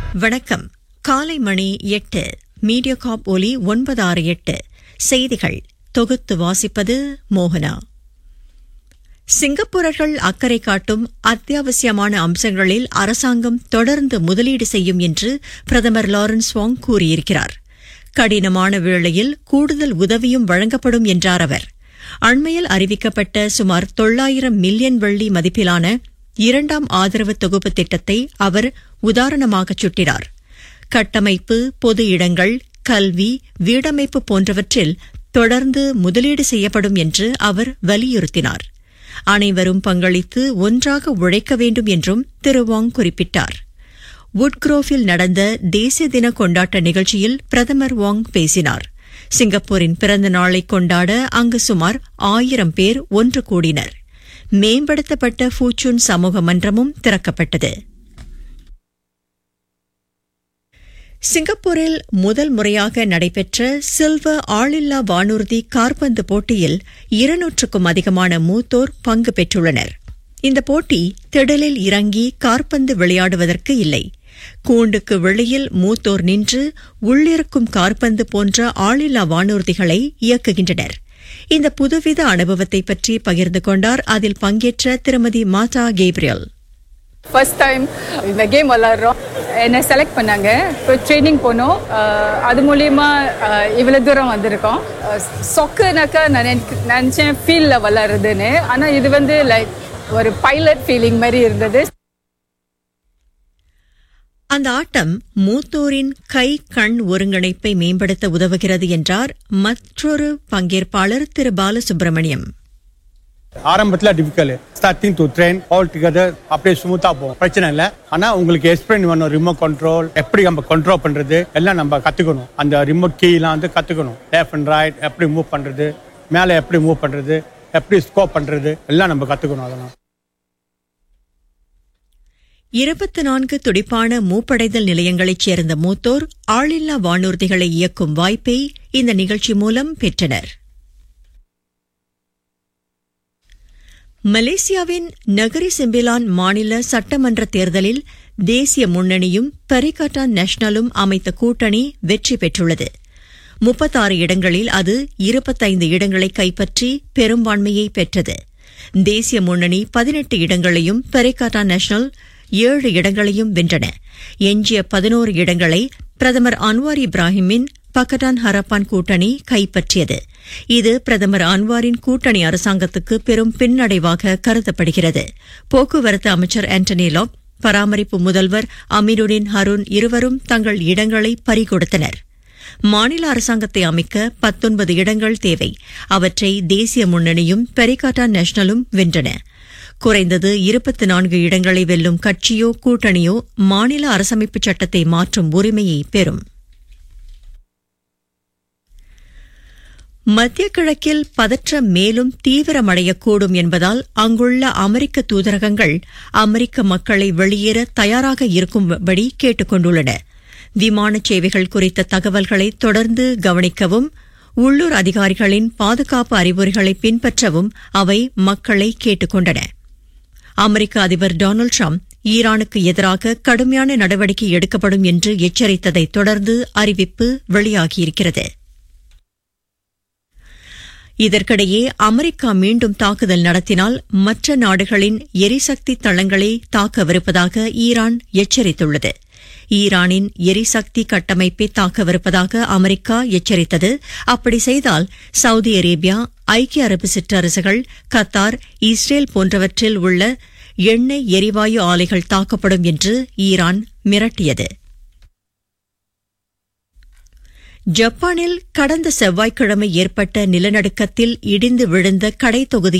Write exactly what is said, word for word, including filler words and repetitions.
வணக்கம். காலை மணி எட்டு. மீடியாகாப் ஒலி ஒன்பது ஆறு எட்டு. செய்திகள் தொகுத்து வாசிப்பது மோகனா. சிங்கப்பூரர்கள் அக்கறை காட்டும் அத்தியாவசியமான அம்சங்களில் அரசாங்கம் தொடர்ந்து முதலீடு செய்யும் என்று பிரதமர் லாரன்ஸ் வாங் கூறியிருக்கிறார். கடினமான வேளையில் கூடுதல் உதவியும் வழங்கப்படும் என்றார் அவர். அண்மையில் அறிவிக்கப்பட்ட சுமார் தொள்ளாயிரம் மில்லியன் வெள்ளி மதிப்பிலான இரண்டாம் ஆதரவு தொகுப்பு திட்டத்தை அவர் உதாரணமாகச் சுட்டினார். கட்டமைப்பு, பொது இடங்கள், கல்வி, வீடமைப்பு போன்றவற்றில் தொடர்ந்து முதலீடு செய்யப்படும் என்று அவர் வலியுறுத்தினார். அனைவரும் பங்களித்து ஒன்றாக உழைக்க வேண்டும் என்றும் திரு வாங் குறிப்பிட்டார். வுட்க்ரோஃபில் நடந்த தேசிய தின கொண்டாட்ட நிகழ்ச்சியில் பிரதமர் வாங் பேசினார். சிங்கப்பூரின் பிறந்த நாளை கொண்டாட அங்கு சுமார் ஆயிரம் பேர் ஒன்று கூடினர். மேம்படுத்தப்பட்ட ஃபூச்சூன் சமூக மன்றமும் திறக்கப்பட்டது. சிங்கப்பூரில் முதல் முறையாக நடைபெற்ற சில்வர் ஆளில்லா வானூர்தி காற்பந்து போட்டியில் இருநூற்றுக்கும் அதிகமான மூத்தோர் பங்கு பெற்றுள்ளனர். இந்த போட்டி திடலில் இறங்கி காற்பந்து விளையாடுவதற்கு இல்லை. கூண்டுக்கு வெளியில் மூத்தோர் நின்று உள்ளிருக்கும் காற்பந்து போன்ற ஆளில்லா வானூர்திகளை இயக்குகின்றனர். இந்த புதுவித அனுபவத்தை பற்றி பகிர்ந்து கொண்டார் அதில் பங்கேற்ற திருமதி மாதா கேப்ரியல். ஃபர்ஸ்ட் டைம் இந்த கேம் விளாட்றோம். என்னை செலக்ட் பண்ணாங்க. இப்போ ட்ரைனிங் போனோம். அது மூலியமா இவ்வளோ தூரம் வந்திருக்கோம். சொக்குனாக்கா நான் நினச்சேன் ஃபீல்டில் விளாட்றதுன்னு. ஆனால் இது வந்து லைக் ஒரு பைலட் ஃபீலிங் மாதிரி இருந்தது. அந்த ஆட்டம் மூத்தோரின் கை கண் ஒருங்கிணைப்பை மேம்படுத்த உதவுகிறது என்றார் மற்றொரு பங்கேற்பாளர் திரு பாலசுப்ரமணியம். ஆரம்பத்தில் difficult starting to train all together அப்படியே ஸ்மூத்தா போகும், பிரச்சனை இல்லை. ஆனா உங்களுக்கு எக்ஸ்பிளைன் பண்ணணும், ரிமோட் கண்ட்ரோல் எப்படி நம்ம கண்ட்ரோல் பண்றது எல்லாம் நம்ம கத்துக்கணும். அந்த ரிமோட் கீலாம் வந்து கத்துக்கணும். லெஃப்ட் அண்ட் ரைட் எப்படி மூவ் பண்றது, மேலே எப்படி மூவ் பண்றது, எப்படி ஸ்கோப் பண்றது எல்லாம் நம்ம கத்துக்கணும். அதெல்லாம் இருபத்தி நான்கு துடிப்பான மூப்படைதல் நிலையங்களைச் சேர்ந்த மூத்தோர் ஆளில்லா வானூர்திகளை இயக்கும் வாய்ப்பை இந்த நிகழ்ச்சி மூலம் பெற்றனர். மலேசியாவின் நகரி சிம்பிலான் மாநில சட்டமன்ற தேர்தலில் தேசிய முன்னணியும் பரிகாட்டான் நேஷனலும் அமைத்த கூட்டணி வெற்றி பெற்றுள்ளது. முப்பத்தாறு இடங்களில் அது இருபத்தைந்து இடங்களை கைப்பற்றி பெரும்பான்மையை பெற்றது. தேசிய முன்னணி பதினெட்டு இடங்களையும் பரிகாட்டான் நேஷனல் ஏழு இடங்களையும் வென்றன. எஞ்சிய பதினோரு இடங்களை பிரதமர் அன்வார் இப்ராஹிமின் பக்கட்டான் ஹரப்பான் கூட்டணி கைப்பற்றியது. இது பிரதமர் அன்வாரின் கூட்டணி அரசாங்கத்துக்கு பெரும் பின்னடைவாக கருதப்படுகிறது. போக்குவரத்து அமைச்சர் ஆண்டனி லாக், பராமரிப்பு முதல்வர் அமீருடின் ஹருன் இருவரும் தங்கள் இடங்களை பறிகொடுத்தனர். மாநில அரசாங்கத்தை அமைக்க பத்தொன்பது இடங்கள் தேவை. அவற்றை தேசிய முன்னணியும் பரிகாட்டான் நேஷனலும் வென்றன. குறைந்தது இருபத்தி நான்கு இடங்களை வெல்லும் கட்சியோ கூட்டணியோ மாநில அரசமைப்பு சட்டத்தை மாற்றும் உரிமையை பெறும். மத்திய கிழக்கில் பதற்றம் மேலும் தீவிரமடையக்கூடும் என்பதால் அங்குள்ள அமெரிக்க தூதரகங்கள் அமெரிக்க மக்களை வெளியேற தயாராக இருக்கும்படி கேட்டுக் கொண்டுள்ளன. விமான சேவைகள் குறித்த தகவல்களை தொடர்ந்து கவனிக்கவும், உள்ளூர் அதிகாரிகளின் பாதுகாப்பு அறிவுரைகளை பின்பற்றவும் அவை மக்களை கேட்டுக் கொண்டன. அமெரிக்க அதிபர் டொனால்டு டிரம்ப் ஈரானுக்கு எதிராக கடுமையான நடவடிக்கை எடுக்கப்படும் என்று எச்சரித்ததை தொடர்ந்து அறிவிப்பு வெளியாகியிருக்கிறது. இதற்கிடையே அமெரிக்கா மீண்டும் தாக்குதல் நடத்தினால் மற்ற நாடுகளின் எரிசக்தி தளங்களை தாக்கவிருப்பதாக ஈரான் எச்சரித்துள்ளது. ஈரானின் எரிசக்தி கட்டமைப்பை தாக்கவிருப்பதாக அமெரிக்கா எச்சரித்தது. அப்படி செய்தால் சவுதி அரேபியா, ஐக்கிய அரபு சிற்றரசுகள், கத்தார், இஸ்ரேல் போன்றவற்றில் உள்ள எண்ணெய் எரிவாயு ஆலைகள் தாக்கப்படும் என்று ஈரான் மிரட்டியது. ஜப்பானில் கடந்த செவ்வாய்க்கிழமை ஏற்பட்ட நிலநடுக்கத்தில் இடிந்து விழுந்த கடை தொகுதி